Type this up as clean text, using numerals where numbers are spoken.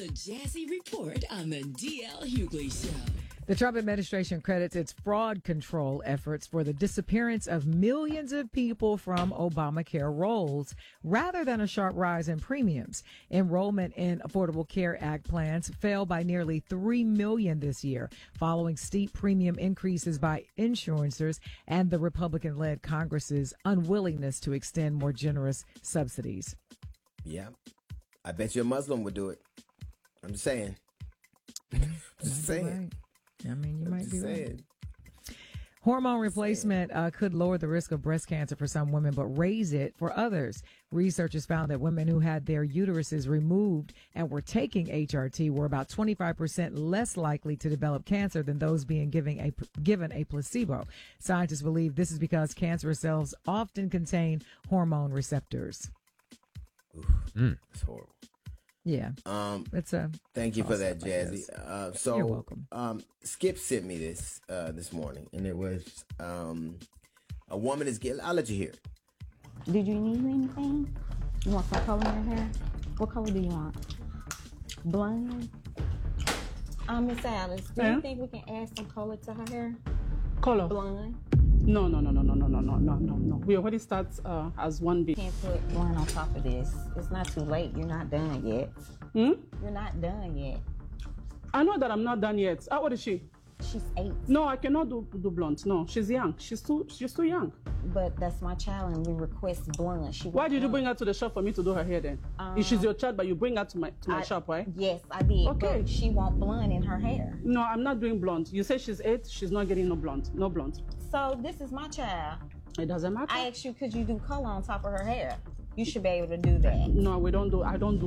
Jazzy Report on the DL Hughley Show. The Trump administration credits its fraud control efforts for the disappearance of millions of people from Obamacare rolls rather than a sharp rise in premiums. Enrollment in Affordable Care Act plans fell by nearly 3 million this year, following steep premium increases by insurances and the Republican-led Congress's unwillingness to extend more generous subsidies. Yeah. I bet you a Muslim would do it. I'm just saying. Just saying. Right. I mean, you might be right. Hormone replacement could lower the risk of breast cancer for some women, but raise it for others. Researchers found that women who had their uteruses removed and were taking HRT were about 25% less likely to develop cancer than those being given a placebo. Scientists believe this is because cancerous cells often contain hormone receptors. It's horrible. Yeah. It's a. Thank you for that, Jazzy. So you're welcome. Skip sent me this this morning, and it was a woman is getting. I'll let you hear it. Did you need anything? You want some color in your hair? What color do you want? Blonde? Miss Alice, do you think we can add some color to her hair? Color? Blonde? No. We already start as one big. Can't put blonde on top of this. It's not too late. You're not done yet. You're not done yet. I know that I'm not done yet. How old is she? She's 8. No, I cannot do blonde. No, she's young. She's too young. But that's my child, and we request blonde. Why did you bring her to the shop for me to do her hair then? If she's your child, but you bring her to my shop, right? Yes, I did. Okay. But she want blonde in her hair. No, I'm not doing blonde. You say she's 8. She's not getting no blonde. No blonde. So this is my child. It doesn't matter. I asked you, could you do color on top of her hair? You should be able to do that. No, I don't do